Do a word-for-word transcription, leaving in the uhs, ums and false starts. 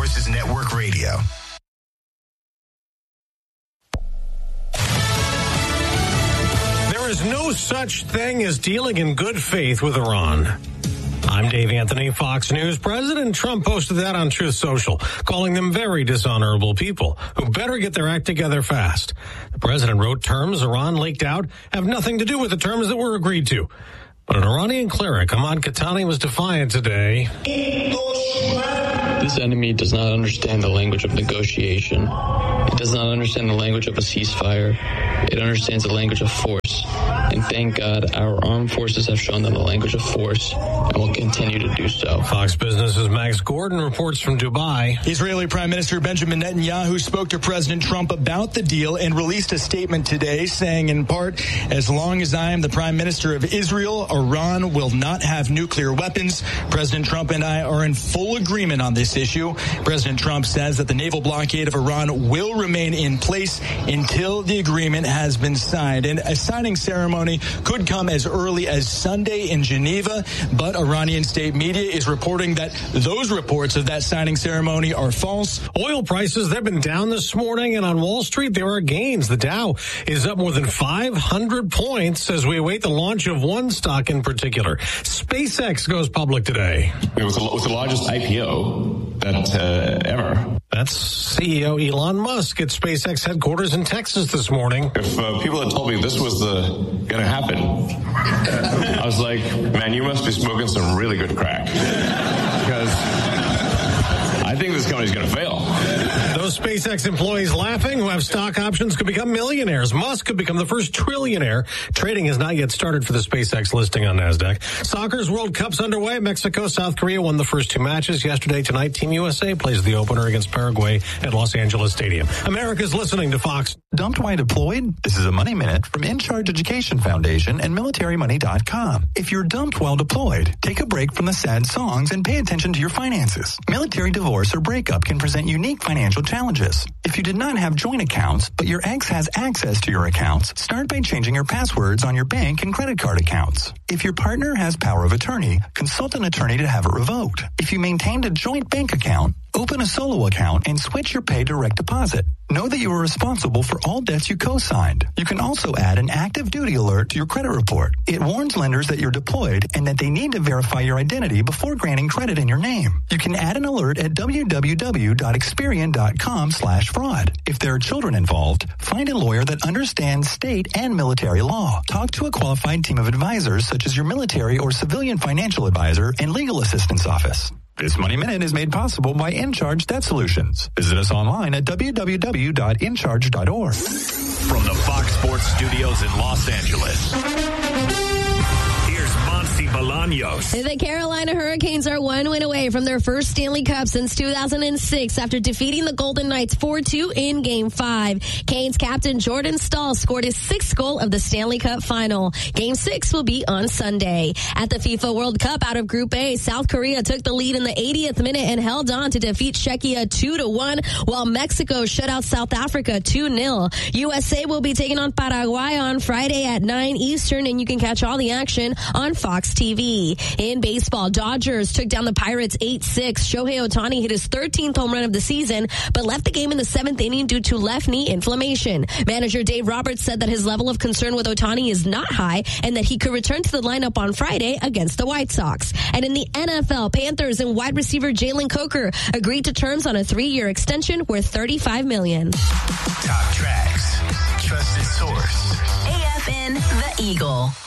Forces Network Radio. There is no such thing as dealing in good faith with Iran. I'm Dave Anthony, Fox News. President Trump posted that on Truth Social, calling them very dishonorable people who better get their act together fast. The president wrote terms Iran leaked out have nothing to do with the terms that were agreed to. But an Iranian cleric, Ahmad Khatani, was defiant today. This enemy does not understand the language of negotiation. It does not understand the language of a ceasefire. It understands the language of force. And thank God our armed forces have shown them the language of force and will continue to do so. Fox Business's Max Gordon reports from Dubai. Israeli Prime Minister Benjamin Netanyahu spoke to President Trump about the deal and released a statement today saying, in part, as long as I am the Prime Minister of Israel, Iran will not have nuclear weapons. President Trump and I are in full agreement on this issue. President Trump says that the naval blockade of Iran will remain in place until the agreement has been signed. And a signing ceremony could come as early as Sunday in Geneva, but Iranian state media is reporting that those reports of that signing ceremony are false. Oil prices, they've been down this morning, and on Wall Street, there are gains. The Dow is up more than five hundred points as we await the launch of one stock in particular. SpaceX goes public today. It was the, it was the largest I P O that uh, ever. That's C E O Elon Musk at SpaceX headquarters in Texas this morning. If uh, people had told me this was the going to happen, I was like, man, you must be smoking some really good crack. Because I think this company's going to fail. Those SpaceX employees laughing who have stock options could become millionaires. Musk could become the first trillionaire. Trading has not yet started for the SpaceX listing on NASDAQ. Soccer's World Cup's underway. Mexico, South Korea won the first two matches yesterday. Tonight, Team U S A plays the opener against Paraguay at Los Angeles Stadium. America's listening to Fox. Dumped while deployed? This is a Money Minute from In Charge Education Foundation and military money dot com. If you're dumped while deployed, take a break from the sad songs and pay attention to your finances. Military divorce or breakup can present unique financial challenges. If you did not have joint accounts, but your ex has access to your accounts, start by changing your passwords on your bank and credit card accounts. If your partner has power of attorney, consult an attorney to have it revoked. If you maintained a joint bank account, open a solo account and switch your pay direct deposit. Know that you are responsible for all debts you co-signed. You can also add an active duty alert to your credit report. It warns lenders that you're deployed and that they need to verify your identity before granting credit in your name. You can add an alert at w w w dot experian dot com slash fraud. If there are children involved, find a lawyer that understands state and military law. Talk to a qualified team of advisors such as your military or civilian financial advisor and legal assistance office. This Money Minute is made possible by InCharge Debt Solutions. Visit us online at w w w dot in charge dot org. From the Fox Sports Studios in Los Angeles, here's Monty Bolaños. The Carolina Hurricanes are one win away from their first Stanley Cup since two thousand six after defeating the Golden Knights four two in Game five. Canes captain Jordan Staal scored his sixth goal of the Stanley Cup final. Game six will be on Sunday. At the FIFA World Cup out of Group A, South Korea took the lead in the eightieth minute and held on to defeat Czechia two to one, while Mexico shut out South Africa two nil. U S A will be taking on Paraguay on Friday at nine Eastern, and you can catch all the action on Fox T V. In baseball, Dodgers took down the Pirates eight six. Shohei Ohtani hit his thirteenth home run of the season, but left the game in the seventh inning due to left knee inflammation. Manager Dave Roberts said that his level of concern with Ohtani is not high and that he could return to the lineup on Friday against the White Sox. And in the N F L, Panthers and wide receiver Jalen Coker agreed to terms on a three-year extension worth thirty-five million dollars. Top tracks, trusted source. A F N The Eagle.